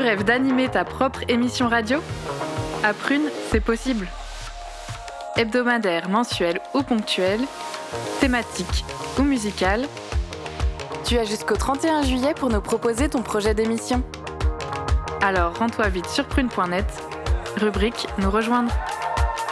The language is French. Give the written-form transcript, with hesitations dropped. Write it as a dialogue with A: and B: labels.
A: rêves d'animer ta propre émission radio ? À Prune, c'est possible. Hebdomadaire, mensuel ou ponctuel, thématique ou musical, tu as jusqu'au 31 juillet pour nous proposer ton projet d'émission. Alors rends-toi vite sur prune.net, rubrique Nous rejoindre.